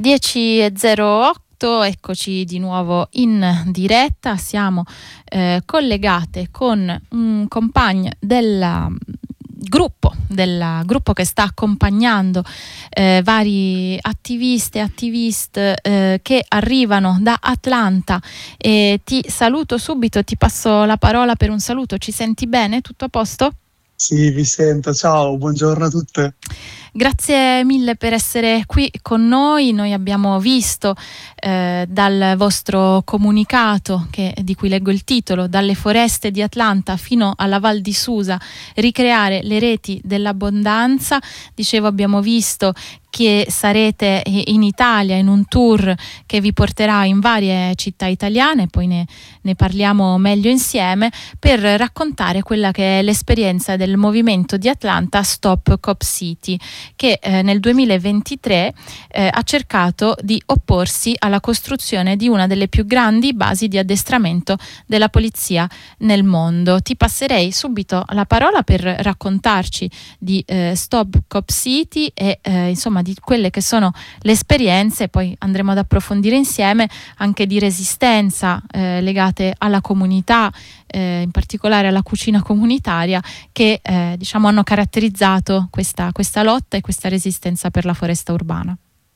10:08, eccoci di nuovo in diretta. Siamo collegate con un compagno del gruppo che sta accompagnando vari attiviste e attiviste che arrivano da Atlanta. Ti saluto subito, ti passo la parola per un saluto. Ci senti bene? Tutto a posto? Sì, vi sento. Ciao, buongiorno a tutte. Grazie mille per essere qui con noi. Noi abbiamo visto dal vostro comunicato, di cui leggo il titolo, dalle foreste di Atlanta fino alla Val di Susa, ricreare le reti dell'abbondanza. Dicevo, abbiamo visto che sarete in Italia in un tour che vi porterà in varie città italiane, poi ne parliamo meglio insieme, per raccontare quella che è l'esperienza del movimento di Atlanta Stop Cop City, che nel 2023 ha cercato di opporsi alla costruzione di una delle più grandi basi di addestramento della polizia nel mondo. Ti passerei subito la parola per raccontarci di Stop Cop City e insomma di quelle che sono le esperienze. Poi andremo ad approfondire insieme anche di resistenza legate alla comunità, in particolare alla cucina comunitaria, che diciamo hanno caratterizzato questa lotta e questa resistenza per la foresta urbana.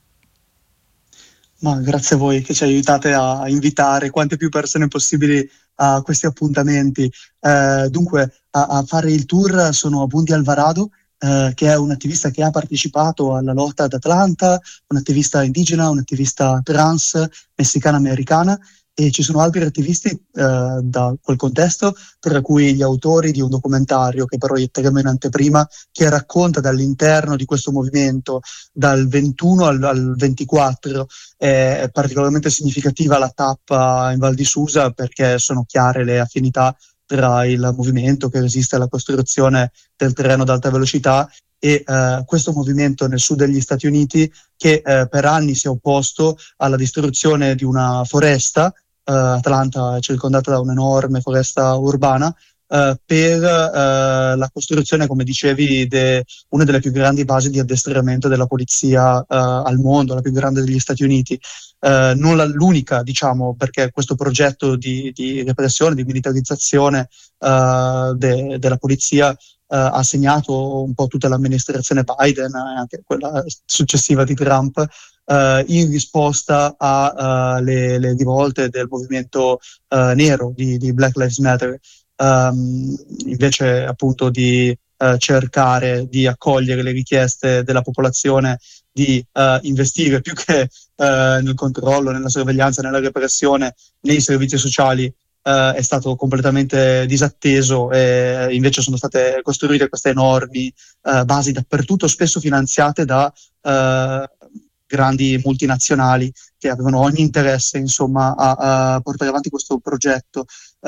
Ma grazie a voi che ci aiutate a invitare quante più persone possibili a questi appuntamenti. Dunque, a fare il tour sono Abundi Alvarado, che è un attivista che ha partecipato alla lotta ad Atlanta, un attivista indigena, un attivista trans, messicana-americana, e ci sono altri attivisti da quel contesto, tra cui gli autori di un documentario che proietteremo in anteprima, che racconta dall'interno di questo movimento, dal 21 al 24. È particolarmente significativa la tappa in Val di Susa perché sono chiare le affinità tra il movimento che resiste alla costruzione del treno ad alta velocità e questo movimento nel sud degli Stati Uniti che per anni si è opposto alla distruzione di una foresta. Atlanta è circondata da un'enorme foresta urbana per la costruzione, come dicevi, una delle più grandi basi di addestramento della polizia al mondo, la più grande degli Stati Uniti. Non l'unica, diciamo, perché questo progetto di repressione, di militarizzazione della polizia ha segnato un po' tutta l'amministrazione Biden e anche quella successiva di Trump, in risposta alle rivolte del movimento nero di Black Lives Matter, invece appunto di cercare di accogliere le richieste della popolazione di investire più che nel controllo, nella sorveglianza, nella repressione, nei servizi sociali. È stato completamente disatteso e invece sono state costruite queste enormi basi dappertutto, spesso finanziate da grandi multinazionali che avevano ogni interesse, insomma, a portare avanti questo progetto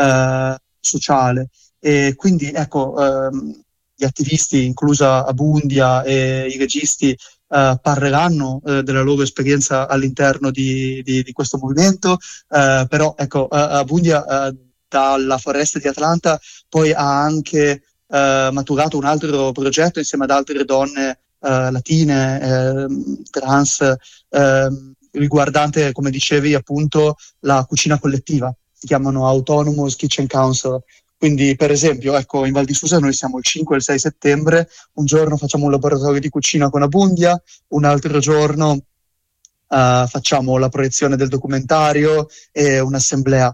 sociale. E quindi ecco, gli attivisti, inclusa Abundia, e i registi parleranno della loro esperienza all'interno di questo movimento, però ecco, Abundia dalla foresta di Atlanta poi ha anche maturato un altro progetto insieme ad altre donne latine, trans, riguardante, come dicevi, appunto la cucina collettiva. Si chiamano Autonomous Kitchen Council. Quindi, per esempio, ecco, in Val di Susa noi siamo il 5 e il 6 settembre, un giorno facciamo un laboratorio di cucina con Abundia, un altro giorno facciamo la proiezione del documentario e un'assemblea.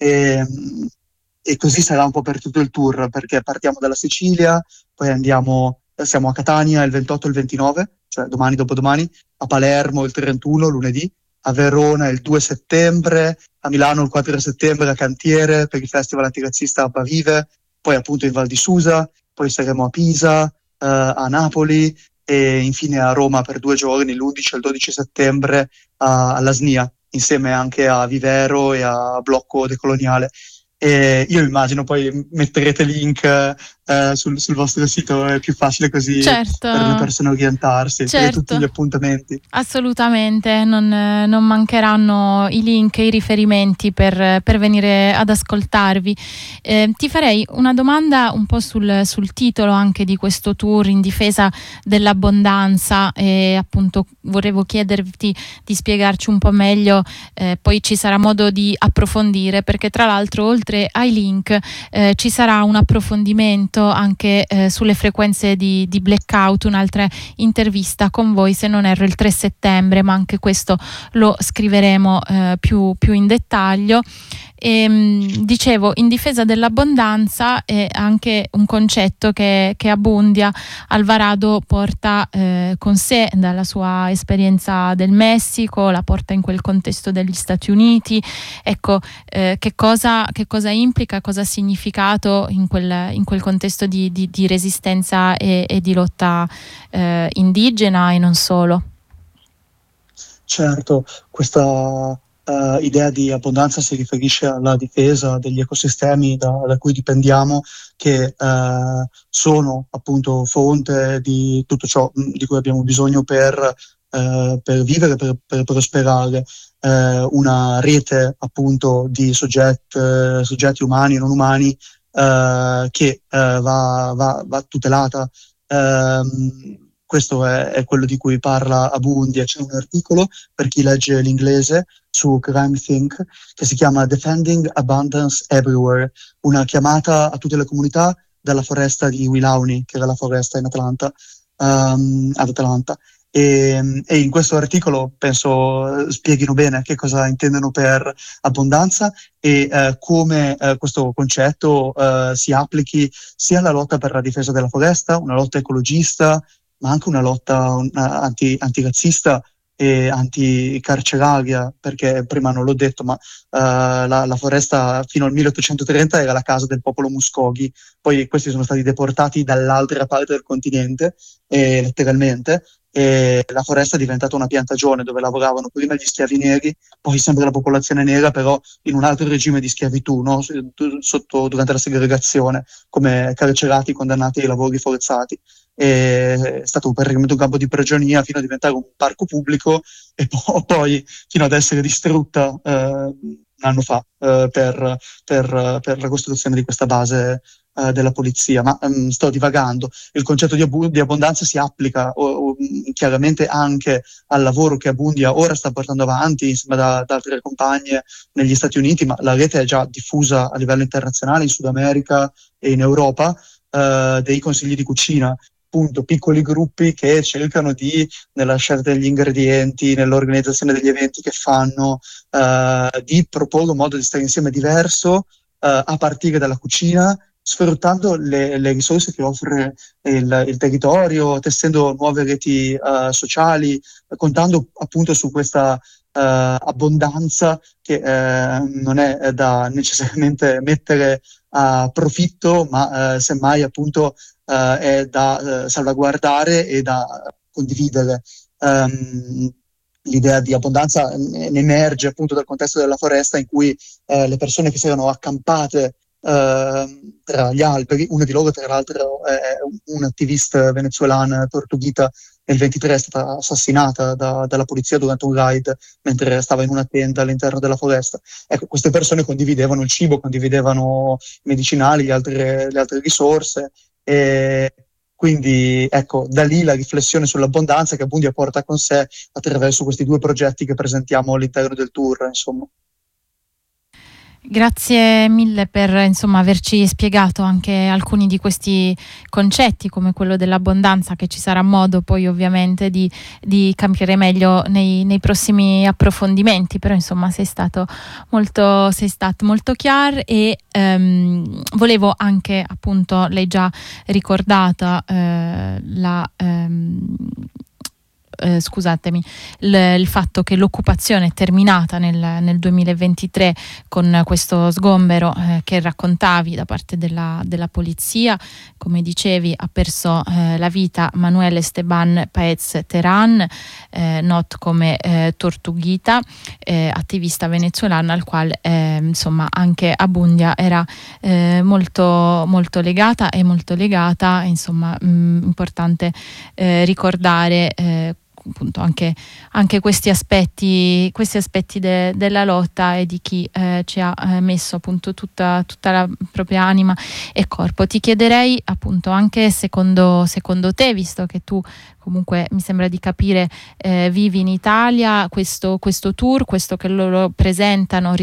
E così sarà un po' per tutto il tour, perché partiamo dalla Sicilia, poi siamo a Catania il 28 e il 29, cioè domani, dopodomani, a Palermo il 31, lunedì, a Verona il 2 settembre, a Milano il 4 settembre a Cantiere per il Festival Antirazzista Abba Vive, poi appunto in Val di Susa, poi saremo a Pisa, a Napoli e infine a Roma per 2 giorni, l'11 e il 12 settembre alla SNIA, insieme anche a Vivero e a Blocco Decoloniale. E io immagino poi metterete link sul vostro sito, è più facile così Certo, per le persone orientarsi, per tutti certo. gli appuntamenti. Assolutamente, non mancheranno i link e i riferimenti per venire ad ascoltarvi. Ti farei una domanda un po' sul titolo anche di questo tour in difesa dell'abbondanza, e appunto volevo chiederti di spiegarci un po' meglio, poi ci sarà modo di approfondire, perché tra l'altro oltre ai link ci sarà un approfondimento anche sulle frequenze di blackout, un'altra intervista con voi, se non erro il 3 settembre, ma anche questo lo scriveremo più in dettaglio. Dicevo, in difesa dell'abbondanza è anche un concetto che Abundia Alvarado porta con sé dalla sua esperienza del Messico, la porta in quel contesto degli Stati Uniti. Ecco, che cosa implica, cosa ha significato in quel contesto di resistenza e di lotta indigena e non solo? Certo, questa idea di abbondanza si riferisce alla difesa degli ecosistemi da cui dipendiamo, che sono appunto fonte di tutto ciò di cui abbiamo bisogno per vivere, per prosperare. Una rete appunto di soggetti umani e non umani che va tutelata. Questo è quello di cui parla Abundia. C'è un articolo, per chi legge l'inglese, su Crime Think, che si chiama Defending Abundance Everywhere, una chiamata a tutte le comunità dalla foresta di Willauni, che era la foresta in Atlanta, ad Atlanta. E in questo articolo penso spieghino bene che cosa intendono per abbondanza e come questo concetto si applichi sia alla lotta per la difesa della foresta, una lotta ecologista, ma anche una lotta antirazzista e anticarceraria, perché prima non l'ho detto, ma la foresta fino al 1830 era la casa del popolo Muskogee, poi questi sono stati deportati dall'altra parte del continente, letteralmente, e la foresta è diventata una piantagione dove lavoravano prima gli schiavi neri, poi sempre la popolazione nera, però in un altro regime di schiavitù, no? Durante la segregazione, come carcerati condannati ai lavori forzati. È stato praticamente un campo di prigionia fino a diventare un parco pubblico e poi fino ad essere distrutta un anno fa per la costruzione di questa base della polizia. Ma sto divagando. Il concetto di abbondanza si applica chiaramente anche al lavoro che Abundia ora sta portando avanti insieme ad altre compagne negli Stati Uniti, ma la rete è già diffusa a livello internazionale in Sud America e in Europa, dei consigli di cucina, appunto piccoli gruppi che cercano nella scelta degli ingredienti, nell'organizzazione degli eventi che fanno, di proporre un modo di stare insieme diverso a partire dalla cucina, sfruttando le risorse che offre il territorio, tessendo nuove reti sociali, contando appunto su questa abbondanza che non è da necessariamente mettere a profitto, ma semmai appunto è da salvaguardare e da condividere. L'idea di abbondanza ne emerge appunto dal contesto della foresta, in cui le persone che si erano accampate tra gli alberi, una di loro tra l'altro è un'attivista venezuelana, Tortuguita, nel 23 è stata assassinata dalla polizia durante un raid mentre stava in una tenda all'interno della foresta. Ecco, queste persone condividevano il cibo, condividevano i medicinali, le altre risorse, e quindi ecco, da lì la riflessione sull'abbondanza che Abundia porta con sé attraverso questi due progetti che presentiamo all'interno del tour, insomma. Grazie mille per averci spiegato anche alcuni di questi concetti, come quello dell'abbondanza, che ci sarà modo poi ovviamente di capire meglio nei prossimi approfondimenti, però sei stato molto chiaro e volevo anche, appunto, lei già ricordata scusatemi, il fatto che l'occupazione è terminata nel 2023 con questo sgombero che raccontavi da parte della polizia. Come dicevi, ha perso la vita Manuel Esteban Paez Terán, noto come Tortuguita, attivista venezuelano al quale insomma anche Abundia era molto, molto legata, insomma importante ricordare appunto anche questi aspetti della lotta e di chi ci ha messo appunto tutta la propria anima e corpo. Ti chiederei appunto anche secondo te, visto che tu comunque mi sembra di capire vivi in Italia, questo tour, questo che loro presentano